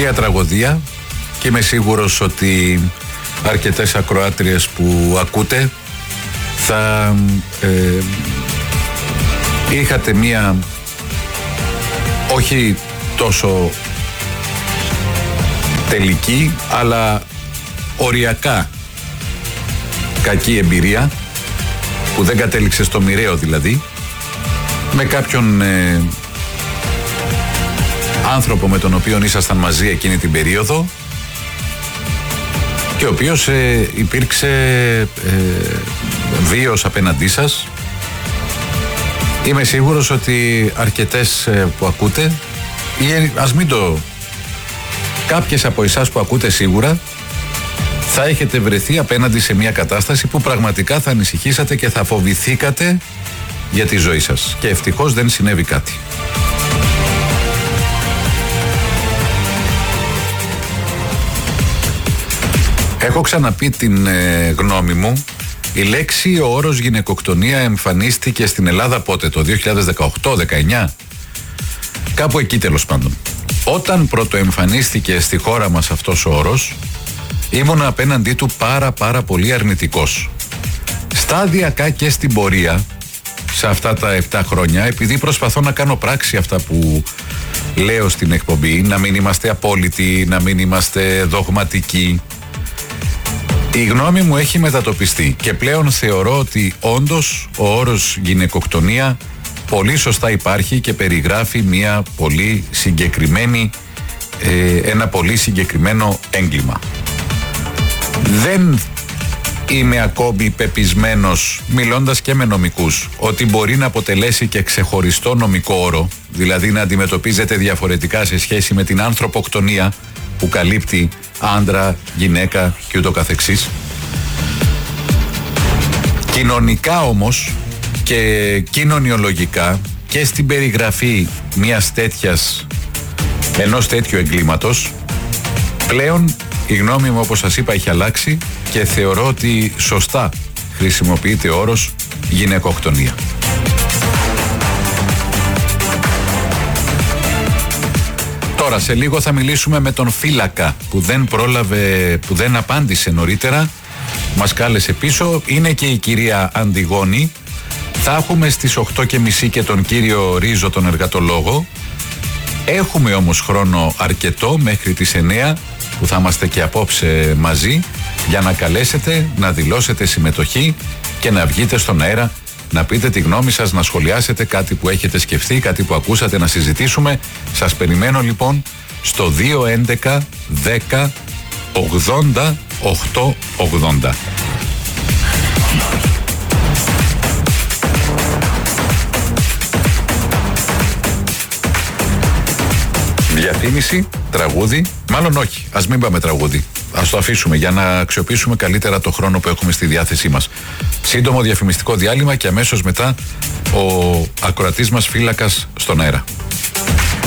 Μία τραγωδία, και είμαι σίγουρος ότι αρκετές ακροάτριες που ακούτε θα είχατε μία όχι τόσο τελική αλλά οριακά κακή εμπειρία, που δεν κατέληξε στο μοιραίο δηλαδή, με κάποιον άνθρωπο με τον οποίο ήσασταν μαζί εκείνη την περίοδο και ο οποίος υπήρξε βίαιος απέναντί σας. Είμαι σίγουρος ότι αρκετές που ακούτε, ή ας μην το, κάποιες από εσάς που ακούτε σίγουρα, θα έχετε βρεθεί απέναντι σε μια κατάσταση που πραγματικά θα ανησυχήσατε και θα φοβηθήκατε για τη ζωή σας. Και ευτυχώς δεν συνέβη κάτι. Έχω ξαναπεί την γνώμη μου. Η λέξη, ο όρος γυναικοκτονία εμφανίστηκε στην Ελλάδα πότε, το 2018-19? Κάπου εκεί τέλος πάντων. Όταν πρωτοεμφανίστηκε στη χώρα μας αυτός ο όρος, ήμουν απέναντί του πάρα πολύ αρνητικός. Σταδιακά και στην πορεία, σε αυτά τα 7 χρόνια, επειδή προσπαθώ να κάνω πράξη αυτά που λέω στην εκπομπή, να μην είμαστε απόλυτοι, να μην είμαστε δογματικοί, η γνώμη μου έχει μετατοπιστεί και πλέον θεωρώ ότι όντως ο όρος γυναικοκτονία πολύ σωστά υπάρχει και περιγράφει μια πολύ συγκεκριμένη, ένα πολύ συγκεκριμένο έγκλημα. Δεν είμαι ακόμη πεπισμένος, μιλώντας και με νομικούς, ότι μπορεί να αποτελέσει και ξεχωριστό νομικό όρο, δηλαδή να αντιμετωπίζεται διαφορετικά σε σχέση με την ανθρωποκτονία που καλύπτει άντρα, γυναίκα και ούτω καθεξής. Κοινωνικά όμως και κοινωνιολογικά και στην περιγραφή ενός τέτοιου εγκλήματος, πλέον η γνώμη μου, όπως σας είπα, έχει αλλάξει και θεωρώ ότι σωστά χρησιμοποιείται ο όρος γυναικοκτονία. Τώρα σε λίγο θα μιλήσουμε με τον φύλακα που δεν πρόλαβε, που δεν απάντησε νωρίτερα. Μας κάλεσε πίσω. Είναι και η κυρία Αντιγόνη. Θα έχουμε στις 8:30 και τον κύριο Ρίζο, τον εργατολόγο. Έχουμε όμως χρόνο αρκετό μέχρι τις 9 που θα είμαστε και απόψε μαζί, για να καλέσετε, να δηλώσετε συμμετοχή και να βγείτε στον αέρα, να πείτε τη γνώμη σας, να σχολιάσετε κάτι που έχετε σκεφτεί, κάτι που ακούσατε, να συζητήσουμε. Σας περιμένω λοιπόν στο 211 10 80 880. Διαφήμιση, τραγούδι, μάλλον όχι, ας μην πάμε τραγούδι. Ας το αφήσουμε για να αξιοποιήσουμε καλύτερα το χρόνο που έχουμε στη διάθεσή μας. Σύντομο διαφημιστικό διάλειμμα και αμέσως μετά ο ακροατής μας φύλακας στον αέρα.